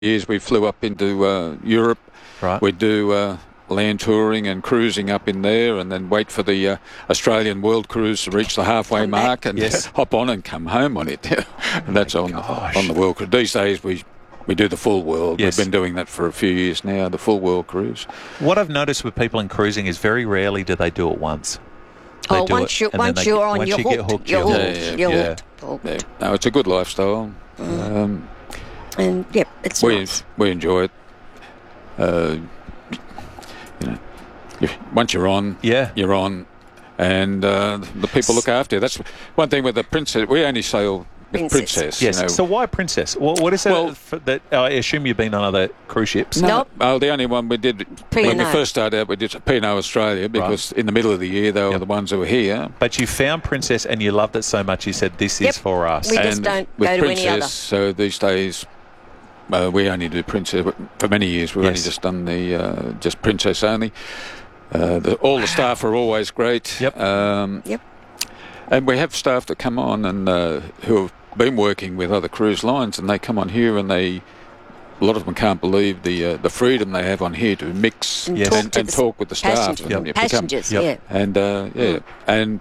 years we flew up into Europe. Right. We'd do land touring and cruising up in there, and then wait for the Australian World Cruise to reach the halfway mark and hop on and come home on it. And that's on the World Cruise. These days we do the full world. Yes. We've been doing that for a few years now, the full world cruise. What I've noticed with people in cruising is very rarely do they do it once. They do once it, and then you're on, once you're you hooked. get hooked, You're you're hooked. hooked. Yeah. No, it's a good lifestyle. And it's nice. We enjoy it. Once you're on, you're on, and the people look after you. That's one thing with the Princess. We only sail with Princess. Yes. So why Princess? What is that? That I assume you've been on other cruise ships. Nope. Oh, the only one we did when we first started out, we did P&O Australia because in the middle of the year they were the ones who were here. But you found Princess and you loved it so much you said this is for us. We just don't go to any other. So these days. We only do Princess. For many years, we've only just done the just Princess only. All the staff are always great. Yep. And we have staff that come on and who have been working with other cruise lines, and they come on here and a lot of them can't believe the freedom they have on here to mix and talk with the staff. Passengers, And and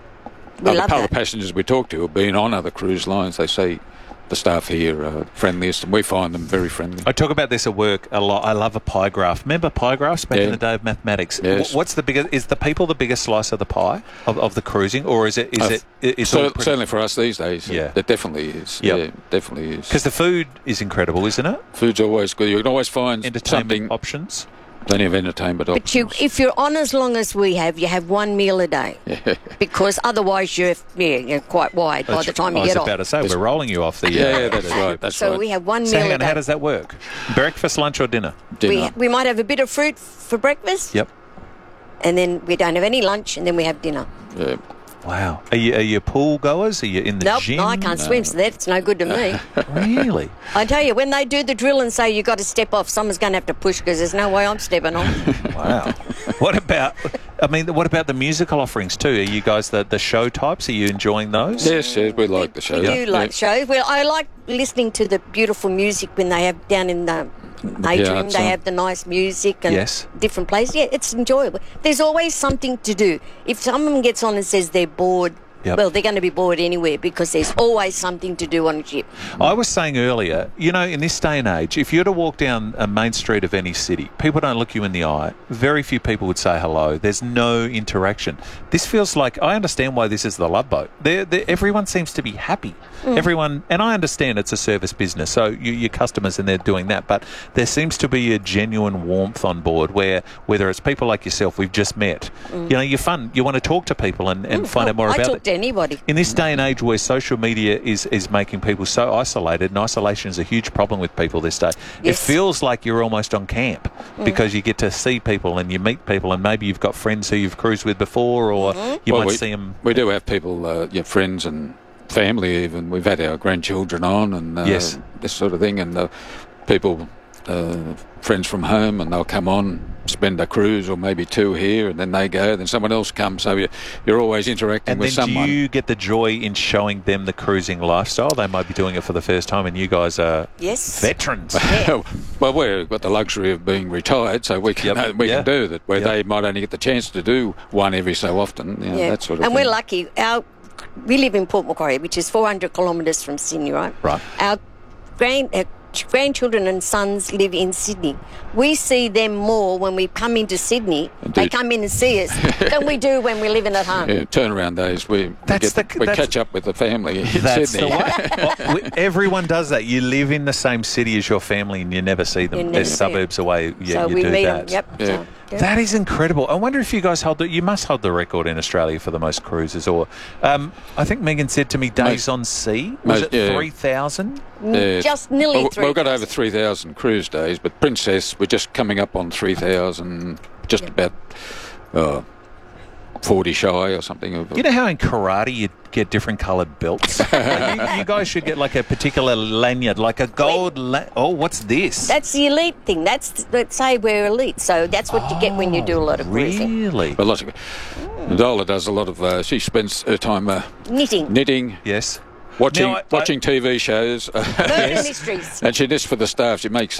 part of the passengers we talk to have been on other cruise lines. They say the staff here are friendliest, and we find them very friendly. I talk about this at work a lot. I love a pie graph. Remember pie graphs back in the day of mathematics? Yes. What's the biggest? Is the people the biggest slice of the pie of the cruising, or is it? Certainly for us these days. Yeah, it definitely is. Yep. Yeah, definitely is. Because the food is incredible, isn't it? Food's always good. You can always find entertainment options. Plenty of entertainment options. But if you're on as long as we have, you have one meal a day. Because otherwise you're quite wide by the time you get off. I was about to say, we're rolling you off the... that's right. That's so we have one meal a day. How does that work? Breakfast, lunch or dinner? We might have a bit of fruit for breakfast. Yep. And then we don't have any lunch, and then we have dinner. Yeah. Wow. Are you pool goers? Are you in the gym? No, I can't swim, so that's no good to me. Really? I tell you, when they do the drill and say you've got to step off, someone's going to have to push because there's no way I'm stepping on. Wow. What about the musical offerings too? Are you guys the show types? Are you enjoying those? Yes, we like the show. We do like shows. Well, I like listening to the beautiful music when they have down in the atrium. They have the nice music and different places. Yeah, it's enjoyable. There's always something to do. If someone gets on and says they're bored, well, they're going to be bored anywhere because there's always something to do on a ship. I was saying earlier, in this day and age, if you were to walk down a main street of any city, people don't look you in the eye. Very few people would say hello. There's no interaction. This feels like, I understand why this is the Love Boat. Everyone seems to be happy. Everyone, and I understand it's a service business, so your customers and they're doing that, but there seems to be a genuine warmth on board where, whether it's people like yourself we've just met, you're fun. You want to talk to people and find out more about it. I talk to anybody. In this day and age where social media is making people so isolated, and isolation is a huge problem with people this day, it feels like you're almost on camp because you get to see people and you meet people, and maybe you've got friends who you've cruised with before, or you might see them. We do have people, friends and family even. We've had our grandchildren on and this sort of thing, and people, friends from home, and they'll come on, spend a cruise or maybe two here, and then they go, then someone else comes, so you're always interacting with someone. And do you get the joy in showing them the cruising lifestyle? They might be doing it for the first time, and you guys are veterans. Well, we've got the luxury of being retired, so we can do that, where they might only get the chance to do one every so often, that sort of thing. And we're lucky. We live in Port Macquarie, which is 400 kilometres from Sydney, right? Right. Our grandchildren and sons live in Sydney. We see them more when we come into Sydney. They come in and see us than we do when we're living at home. Yeah, turnaround days. We catch up with the family in Sydney. The way. Everyone does that. You live in the same city as your family and you never see them. There's suburbs away. So you we do meet that. them. Yep. That is incredible. I wonder if you guys you must hold the record in Australia for the most cruises, or I think Megan said to me days on sea. Was it 3,000? Just nearly 3,000. We've got over 3,000 cruise days, but Princess, we're just coming up on 3,000, just about 40 shy or something. You know how in karate you get different coloured belts? you guys should get like a particular lanyard, like a gold... what's this? That's the elite thing. Let's say we're elite, so that's what you get when you do a lot of cruising. Really? But Dola does a lot of... she spends her time... Knitting. Knitting. Yes. watching TV shows. Murder mysteries. And she just for the staff, she makes